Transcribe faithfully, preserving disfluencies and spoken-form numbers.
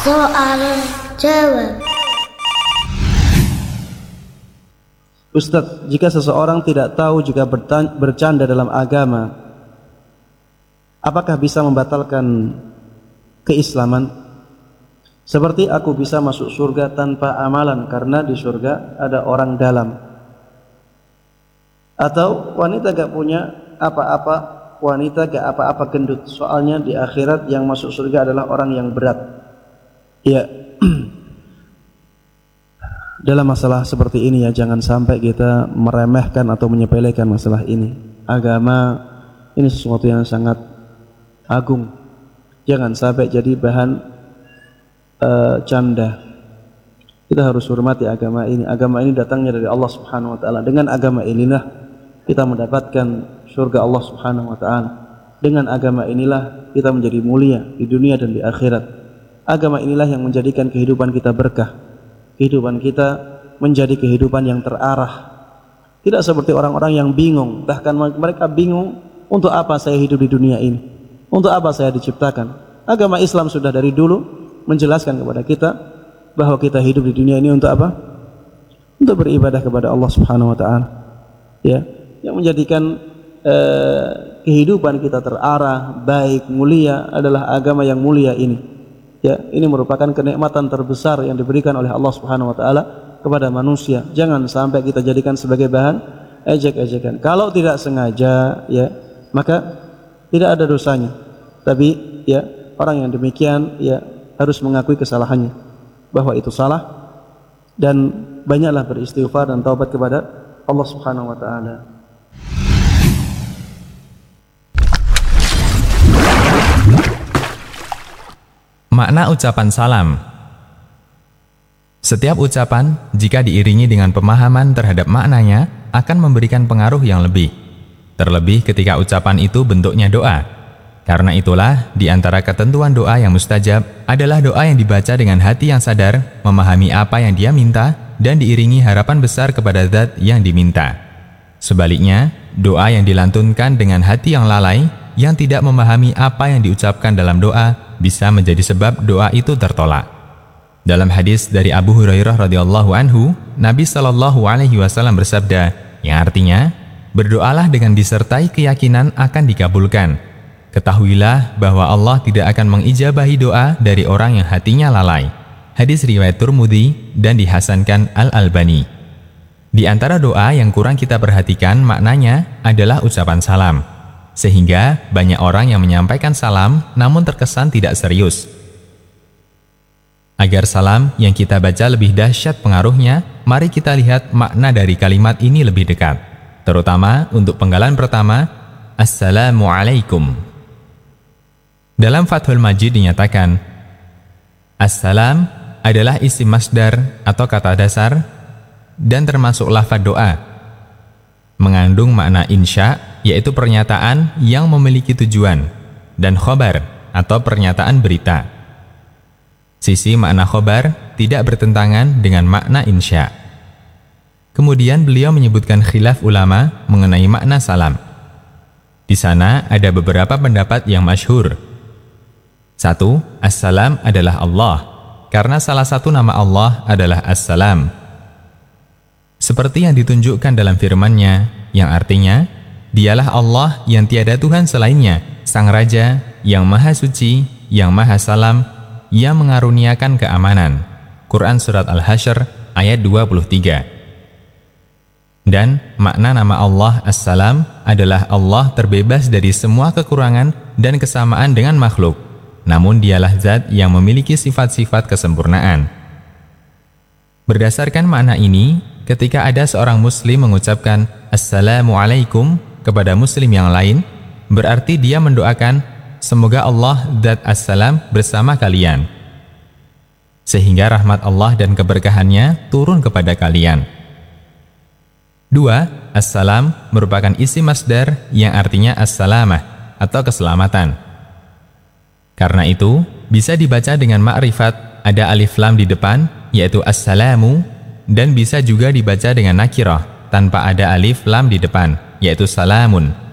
Soal jawab. Ustadz, jika seseorang tidak tahu jika bercanda dalam agama, apakah bisa membatalkan keislaman? Seperti aku bisa masuk surga tanpa amalan karena di surga ada orang dalam. Atau wanita gak punya apa-apa, wanita gak apa-apa gendut, soalnya di akhirat yang masuk surga adalah orang yang berat. Ya, dalam masalah seperti ini ya, jangan sampai kita meremehkan atau menyepelekan masalah ini. Agama ini sesuatu yang sangat agung. Jangan sampai jadi bahan uh, canda. Kita harus hormati agama ini. Agama ini datangnya dari Allah Subhanahu wa taala. Dengan agama inilah kita mendapatkan surga Allah Subhanahu wa taala. Dengan agama inilah kita menjadi mulia di dunia dan di akhirat. Agama inilah yang menjadikan kehidupan kita berkah. Kehidupan kita menjadi kehidupan yang terarah. Tidak seperti orang-orang yang bingung. Bahkan mereka bingung, untuk apa saya hidup di dunia ini? Untuk apa saya diciptakan? Agama Islam sudah dari dulu menjelaskan kepada kita bahwa kita hidup di dunia ini untuk apa? Untuk beribadah kepada Allah Subhanahu wa taala. Ya, yang menjadikan eh, kehidupan kita terarah, baik, mulia adalah agama yang mulia ini. Ya, ini merupakan kenikmatan terbesar yang diberikan oleh Allah Subhanahu wa taala kepada manusia. Jangan sampai kita jadikan sebagai bahan ejek-ejekan. Kalau tidak sengaja, ya, maka tidak ada dosanya. Tapi ya, orang yang demikian ya harus mengakui kesalahannya, bahwa itu salah, dan banyaklah beristighfar dan taubat kepada Allah Subhanahu wa taala. Makna ucapan salam. Setiap ucapan, jika diiringi dengan pemahaman terhadap maknanya, akan memberikan pengaruh yang lebih. Terlebih ketika ucapan itu bentuknya doa. Karena itulah, di antara ketentuan doa yang mustajab adalah doa yang dibaca dengan hati yang sadar, memahami apa yang dia minta, dan diiringi harapan besar kepada zat yang diminta. Sebaliknya, doa yang dilantunkan dengan hati yang lalai, yang tidak memahami apa yang diucapkan dalam doa, bisa menjadi sebab doa itu tertolak. Dalam hadis dari Abu Hurairah radhiyallahu anhu, Nabi Shallallahu alaihi wasallam bersabda, yang artinya, berdoalah dengan disertai keyakinan akan dikabulkan. Ketahuilah bahwa Allah tidak akan mengijabahi doa dari orang yang hatinya lalai. Hadis riwayat Tirmidzi dan dihasankan Al-Albani. Di antara doa yang kurang kita perhatikan maknanya adalah ucapan salam. Sehingga banyak orang yang menyampaikan salam namun terkesan tidak serius. Agar salam yang kita baca lebih dahsyat pengaruhnya, mari kita lihat makna dari kalimat ini lebih dekat. Terutama untuk penggalan pertama, Assalamualaikum. Dalam Fathul Majid dinyatakan, Assalam adalah isim masdar atau kata dasar dan termasuk lafaz doa. Mengandung makna insya, yaitu pernyataan yang memiliki tujuan, dan khobar atau pernyataan berita. Sisi makna khobar tidak bertentangan dengan makna insya. Kemudian beliau menyebutkan khilaf ulama mengenai makna salam. Di sana ada beberapa pendapat yang masyhur. Satu, Assalam adalah Allah, karena salah satu nama Allah adalah Assalam. Seperti yang ditunjukkan dalam firman-Nya, yang artinya, Dialah Allah yang tiada Tuhan selainnya, Sang Raja, yang Maha Suci, yang Maha Salam, yang mengaruniakan keamanan. Quran Surat Al-Hasyr ayat dua puluh tiga. Dan makna nama Allah As-Salam adalah Allah terbebas dari semua kekurangan dan kesamaan dengan makhluk. Namun dialah zat yang memiliki sifat-sifat kesempurnaan. Berdasarkan makna ini, ketika ada seorang muslim mengucapkan Assalamualaikum kepada muslim yang lain, berarti dia mendoakan semoga Allah zat As-Salam bersama kalian, sehingga rahmat Allah dan keberkahannya turun kepada kalian. Dua, As-Salam merupakan isim masdar yang artinya As-Salamah atau keselamatan. Karena itu, bisa dibaca dengan ma'rifat, ada alif lam di depan, yaitu As-Salamu, dan bisa juga dibaca dengan nakirah, tanpa ada alif lam di depan, yaitu Salamun.